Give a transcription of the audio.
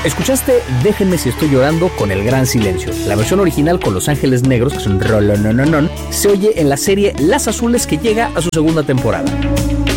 Escuchaste Déjenme si estoy llorando con El Gran Silencio. La versión original con Los Ángeles Negros, que es un rolonononón, se oye en la serie Las Azules, que llega a su segunda temporada.